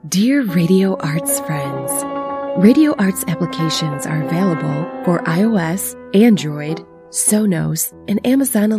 Dear Radio Arts friends, Radio Arts applications are available for iOS, Android, Sonos, and Amazon